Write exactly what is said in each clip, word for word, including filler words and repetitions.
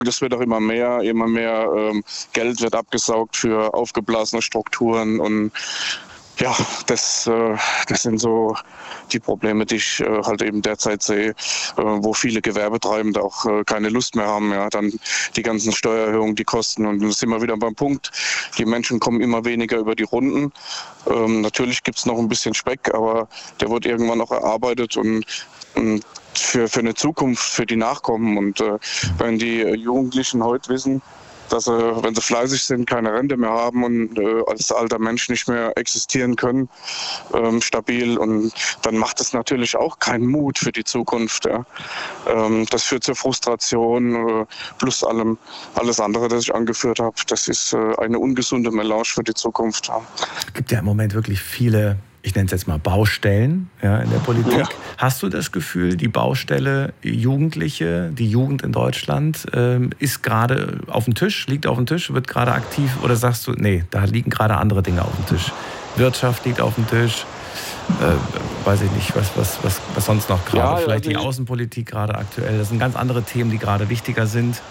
Das wird auch immer mehr, immer mehr ähm, Geld wird abgesaugt für aufgeblasene Strukturen und ja, das, äh, das sind so die Probleme, die ich äh, halt eben derzeit sehe, äh, wo viele Gewerbetreibende auch äh, keine Lust mehr haben. Ja, dann die ganzen Steuererhöhungen, die Kosten und dann sind wir wieder beim Punkt. Die Menschen kommen immer weniger über die Runden. Ähm, natürlich gibt es noch ein bisschen Speck, aber der wird irgendwann auch erarbeitet und, und für, für eine Zukunft, für die Nachkommen. Und äh, wenn die Jugendlichen heute wissen, dass sie, wenn sie fleißig sind, keine Rente mehr haben und äh, als alter Mensch nicht mehr existieren können, ähm, stabil. Und dann macht es natürlich auch keinen Mut für die Zukunft. Ja. Ähm, das führt zur Frustration, äh, plus allem, alles andere, das ich angeführt habe. Das ist äh, eine ungesunde Melange für die Zukunft. Ja. Es gibt ja im Moment wirklich viele, ich nenne es jetzt mal Baustellen, ja, in der Politik. Ja. Hast du das Gefühl, die Baustelle Jugendliche, die Jugend in Deutschland, ähm, ist gerade auf dem Tisch, liegt auf dem Tisch, wird gerade aktiv? Oder sagst du, nee, da liegen gerade andere Dinge auf dem Tisch? Wirtschaft liegt auf dem Tisch, äh, weiß ich nicht, was, was, was, was sonst noch gerade, ja, vielleicht also die Außenpolitik gerade aktuell. Das sind ganz andere Themen, die gerade wichtiger sind.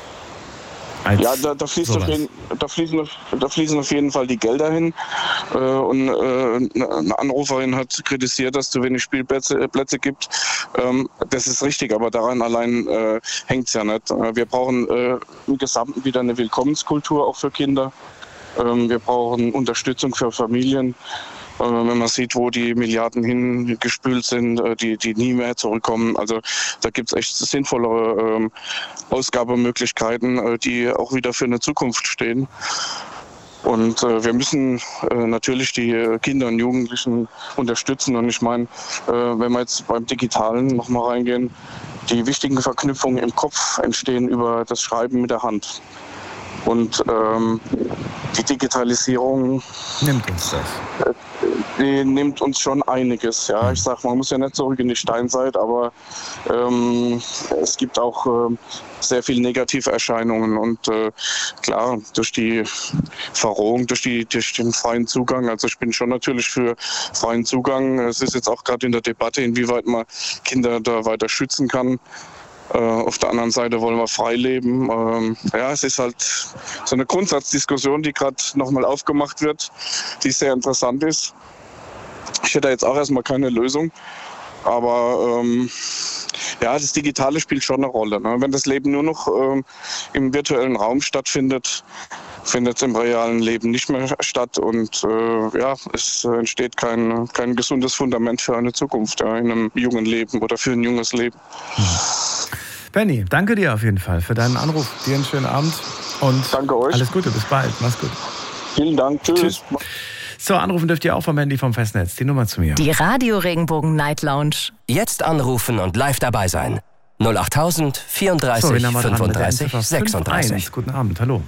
Ja, da, da, fließt auf jeden, da, fließen, da fließen auf jeden Fall die Gelder hin. Äh, und äh, eine Anruferin hat kritisiert, dass es zu wenig Spielplätze äh, Plätze gibt. Ähm, das ist richtig, aber daran allein äh, hängt es ja nicht. Wir brauchen äh, im Gesamten wieder eine Willkommenskultur auch für Kinder. Ähm, wir brauchen Unterstützung für Familien. Wenn man sieht, wo die Milliarden hingespült sind, die, die nie mehr zurückkommen. Also da gibt es echt sinnvollere ähm, Ausgabemöglichkeiten, die auch wieder für eine Zukunft stehen. Und äh, wir müssen äh, natürlich die Kinder und Jugendlichen unterstützen. Und ich meine, äh, wenn wir jetzt beim Digitalen nochmal reingehen, die wichtigen Verknüpfungen im Kopf entstehen über das Schreiben mit der Hand. Und ähm, die Digitalisierung nimmt uns das. Die nimmt uns schon einiges. Ja, ich sag, man muss ja nicht zurück in die Steinzeit, aber ähm, es gibt auch ähm, sehr viele negative Erscheinungen und äh, klar durch die Verrohung, durch, die, durch den freien Zugang. Also ich bin schon natürlich für freien Zugang. Es ist jetzt auch gerade in der Debatte, inwieweit man Kinder da weiter schützen kann. Äh, auf der anderen Seite wollen wir frei leben. Ähm, ja, es ist halt so eine Grundsatzdiskussion, die gerade nochmal aufgemacht wird, die sehr interessant ist. Ich hätte jetzt auch erstmal keine Lösung, aber ähm, ja, das Digitale spielt schon eine Rolle. Ne? Wenn das Leben nur noch ähm, im virtuellen Raum stattfindet, findet es im realen Leben nicht mehr statt und äh, ja, es entsteht kein, kein gesundes Fundament für eine Zukunft ja, in einem jungen Leben oder für ein junges Leben. Benni, danke dir auf jeden Fall für deinen Anruf. Dir einen schönen Abend und danke euch. Alles Gute, bis bald. Mach's gut. Vielen Dank. Tschüss. Tschüss. So, anrufen dürft ihr auch vom Handy vom Festnetz. Die Nummer zu mir. Die Radio Regenbogen Night Lounge. Jetzt anrufen und live dabei sein. null acht tausend vierunddreißig so, fünfunddreißig sechsunddreißig. Guten Abend, hallo.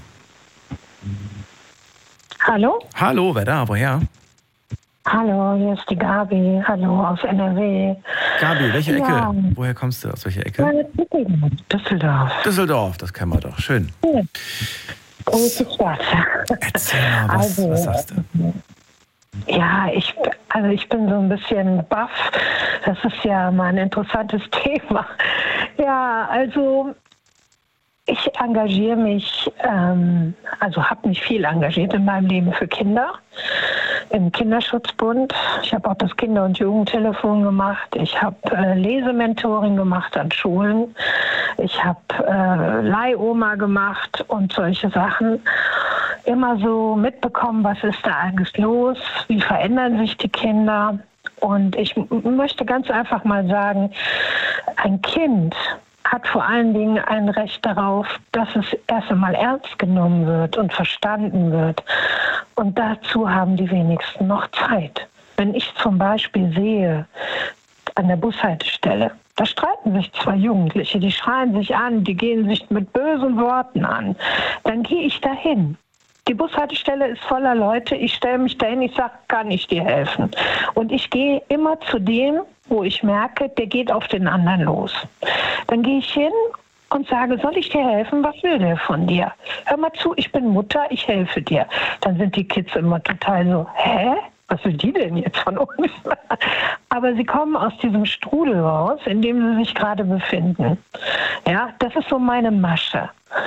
Hallo? Hallo, wer da? Woher? Hallo, hier ist die Gabi. Hallo, aus N R W. Gabi, welche Ecke? Ja. Woher kommst du? Aus welcher Ecke? Düsseldorf. Düsseldorf, das kennen wir doch. Schön. Ja. Große Stadt. Erzähl mal, was, also, was sagst du? Ja, ich, also ich bin so ein bisschen baff. Das ist ja mal ein interessantes Thema. Ja, also ich engagiere mich, ähm, also habe mich viel engagiert in meinem Leben für Kinder, im Kinderschutzbund. Ich habe auch das Kinder- und Jugendtelefon gemacht. Ich habe äh, Lesementoring gemacht an Schulen. Ich habe äh, Leihoma gemacht und solche Sachen. Immer so mitbekommen, was ist da eigentlich los, wie verändern sich die Kinder. Und ich m- möchte ganz einfach mal sagen, ein Kind hat vor allen Dingen ein Recht darauf, dass es erst einmal ernst genommen wird und verstanden wird. Und dazu haben die wenigsten noch Zeit. Wenn ich zum Beispiel sehe, an der Bushaltestelle, da streiten sich zwei Jugendliche, die schreien sich an, die gehen sich mit bösen Worten an, dann gehe ich dahin. Die Bushaltestelle ist voller Leute, ich stelle mich dahin, ich sage, kann ich dir helfen? Und ich gehe immer zu dem, wo ich merke, der geht auf den anderen los. Dann gehe ich hin und sage, soll ich dir helfen? Was will der von dir? Hör mal zu, ich bin Mutter, ich helfe dir. Dann sind die Kids immer total so, hä? was will die denn jetzt von uns? Aber sie kommen aus diesem Strudel raus, in dem sie sich gerade befinden. Ja, das ist so meine Masche.